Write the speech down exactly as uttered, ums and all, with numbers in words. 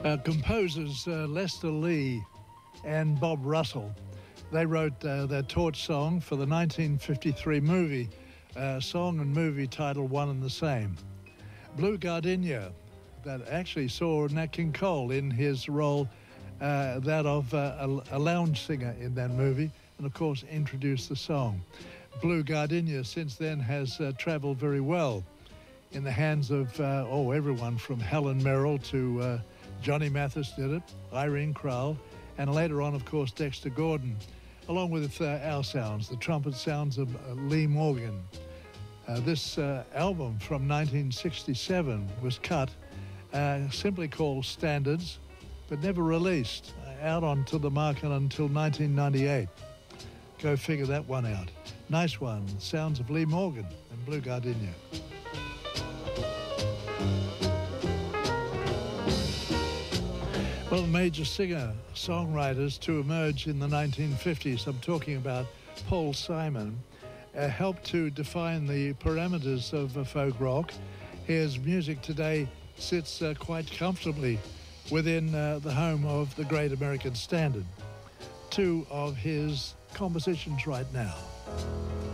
Uh, composers uh, Lester Lee and Bob Russell, they wrote uh, their torch song for the nineteen fifty-three movie, uh, song and movie title one and the same. Blue Gardenia, that actually saw Nat King Cole in his role, uh, that of uh, a, a lounge singer in that movie, and of course introduced the song. Blue Gardenia since then has uh, traveled very well in the hands of, uh, oh, everyone from Helen Merrill to uh, Johnny Mathis did it, Irene Kral, and later on, of course, Dexter Gordon, along with uh, our sounds, the trumpet sounds of uh, Lee Morgan. Uh, this uh, album from nineteen sixty-seven was cut, uh, simply called Standards, but never released, uh, out onto the market until nineteen ninety-eight. Go figure that one out. Nice one, sounds of Lee Morgan and Blue Gardenia. Well, major singer-songwriters to emerge in the nineteen fifties, I'm talking about Paul Simon, uh, helped to define the parameters of uh, folk rock. His music today sits uh, quite comfortably within uh, the home of the Great American Standard. Two of his compositions right now.